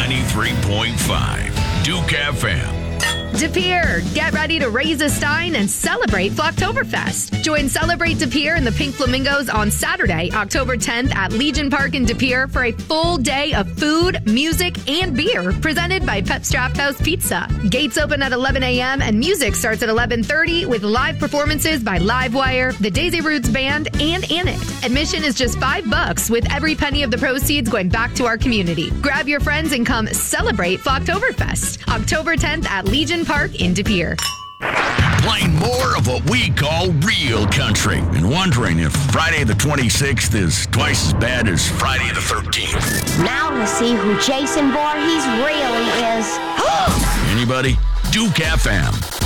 93.5 Duke FM. De Pere, get ready to raise a stein and celebrate Flocktoberfest. Join Celebrate De Pere and the Pink Flamingos on Saturday, October 10th at Legion Park in De Pere for a full day of food, music, and beer presented by Pep's Draft House Pizza. Gates open at 11 a.m. and music starts at 11:30 with live performances by Livewire, the Daisy Roots Band, and Annette. Admission is just $5 with every penny of the proceeds going back to our community. Grab your friends and come celebrate Flocktoberfest, October 10th at Legion Park in De Pere. Playing more of what we call real country and wondering if Friday the 26th is twice as bad as Friday the 13th. Now to see who Jason Voorhees really is. Anybody? Duke FM.